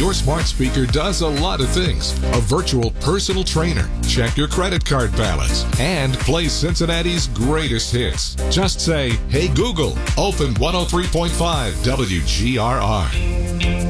Your smart speaker does a lot of things. A virtual personal trainer, check your credit card balance, and play Cincinnati's greatest hits. Just say, "Hey Google, open 103.5 WGRR."